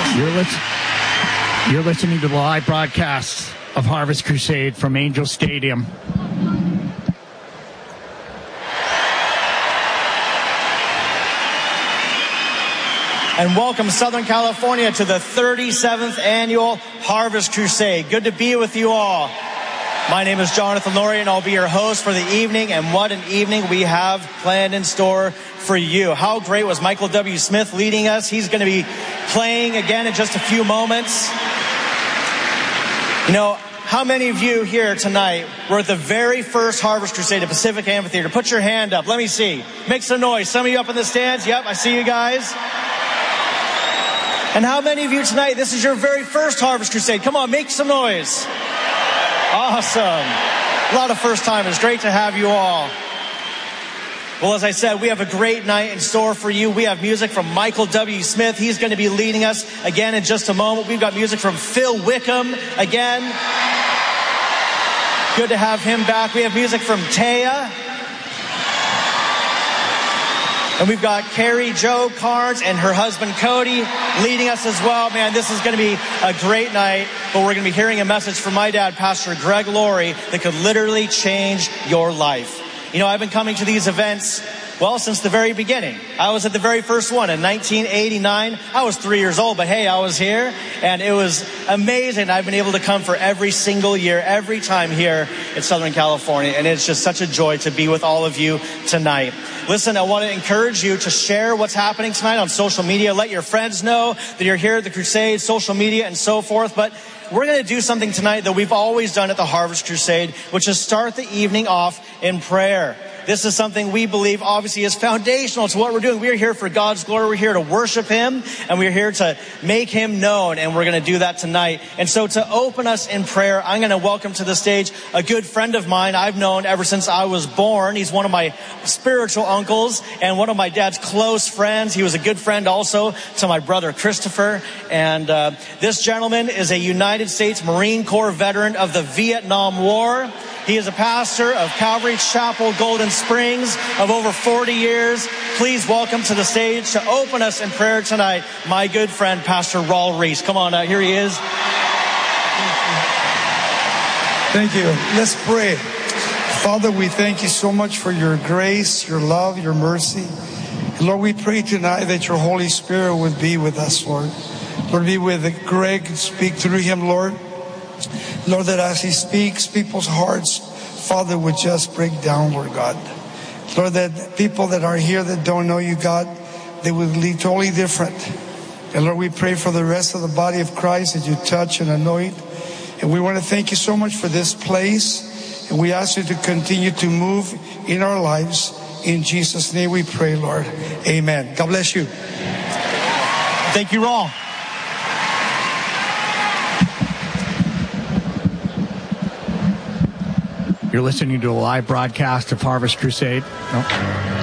You're listening to the live broadcast of Harvest Crusade from Angel Stadium. And welcome, Southern California, to the 37th Annual Harvest Crusade. Good to be with you all. My name is Jonathan Laurie, and I'll be your host for the evening. And what an evening we have planned in store for you. How great was Michael W. Smith leading us? He's going to be playing again in just a few moments. You know, how many of you here tonight were at the very first Harvest Crusade at Pacific Amphitheater? Put your hand up. Let me see. Make some noise. Some of you up in the stands. Yep, I see you guys. And how many of you tonight, this is your very first Harvest Crusade? Come on, make some noise. Awesome. A lot of first timers. Great to have you all. Well, as I said, we have a great night in store for you. We have music from Michael W. Smith. He's going to be leading us again in just a moment. We've got music from Phil Wickham again. Good to have him back. We have music from Taya. And we've got Carrie Jo Carnes and her husband Cody leading us as well. Man, this is going to be a great night. But we're going to be hearing a message from my dad, Pastor Greg Laurie, that could literally change your life. You know, I've been coming to these events, well, since the very beginning. I was at the very first one in 1989. I was 3 years old, but hey, I was here. And it was amazing. I've been able to come for every single year, every time here in Southern California. And it's just such a joy to be with all of you tonight. Listen, I want to encourage you to share what's happening tonight on social media. Let your friends know that you're here at the Crusade, social media, and so forth. But we're going to do something tonight that we've always done at the Harvest Crusade, which is start the evening off in prayer. This is something we believe obviously is foundational to what we're doing. We are here for God's glory. We're here to worship Him, and we're here to make Him known, and we're going to do that tonight. And so to open us in prayer, I'm going to welcome to the stage a good friend of mine I've known ever since I was born. He's one of my spiritual uncles and one of my dad's close friends. He was a good friend also to my brother Christopher. And this gentleman is a United States Marine Corps veteran of the Vietnam War. He is a pastor of Calvary Chapel, Golden Springs, of over 40 years. Please welcome to the stage to open us in prayer tonight, my good friend, Pastor Raul Reese. Come on out. Here he is. Thank you. Let's pray. Father, we thank you so much for your grace, your love, your mercy. And Lord, we pray tonight that your Holy Spirit would be with us, Lord. Lord, be with Greg. Speak through him, Lord. Lord, that as he speaks, people's hearts, Father, would just break down, Lord God. Lord, that people that are here that don't know you, God, they would lead totally different. And Lord, we pray for the rest of the body of Christ that you touch and anoint. And we want to thank you so much for this place. And we ask you to continue to move in our lives. In Jesus' name we pray, Lord. Amen. God bless you. Thank you, Raul. You're listening to a live broadcast of Harvest Crusade. No.